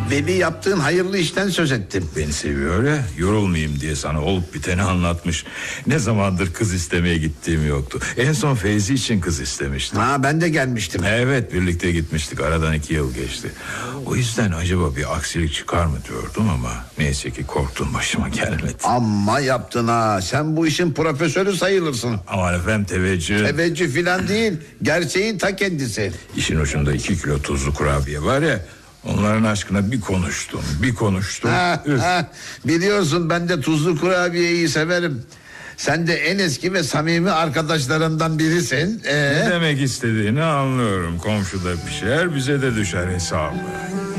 Beni yaptığın hayırlı işten söz ettim. Beni seviyor ya, yorulmayayım diye sana olup biteni anlatmış. Ne zamandır kız istemeye gittiğim yoktu. En son Feyzi için kız istemiştim. Ha, ben de gelmiştim. Evet, birlikte gitmiştik, aradan 2 yıl geçti. O yüzden acaba bir aksilik çıkar mı diyordum ama neyse ki korktum, başıma gelmedi. Amma yaptın ha. Sen bu işin profesörü sayılırsın. Aman efendim, teveccüh. Teveccüh filan değil. Gerçeğin ta kendisi. İşin ucunda 2 kilo tuzlu kurabiye var ya, onların aşkına bir konuştum. Biliyorsun ben de tuzlu kurabiyeyi severim. Sen de en eski ve samimi arkadaşlarından birisin. Ne demek istediğini anlıyorum. Komşuda pişer, bize de düşer hesabı.